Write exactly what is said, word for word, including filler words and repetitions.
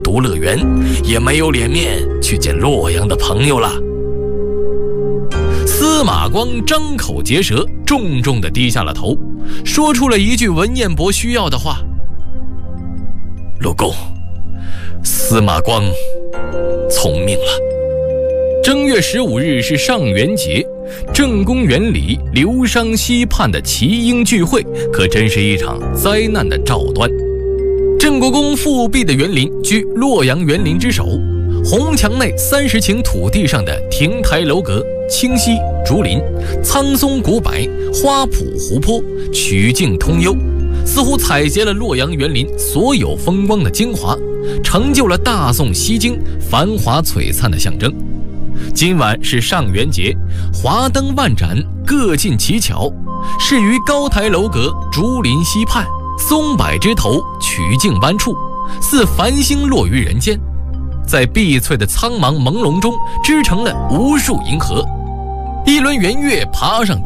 独乐园，也没有脸面去见洛阳的朋友了。司马光张口结舌，重重地低下了头，说出了一句文彦博需要的话：陆公，司马光从命了。正月十五日是上元节，正宫园里流觞溪畔的齐英聚会，可真是一场灾难的兆端。郑国公复辟的园林居洛阳园林之首，红墙内三十顷土地上的亭台楼阁、清溪、竹林、苍松古柏、花圃湖泊，曲径通幽，似乎采撷了洛阳园林所有风光的精华，成就了大宋西京繁华璀璨的象征。今晚是上元节，华灯万盏，各尽其巧，是于高台楼阁、竹林溪畔、松柏枝头、曲径弯处，似繁星落于人间，在碧翠的苍茫朦胧中织成了无数银河。一轮圆月爬上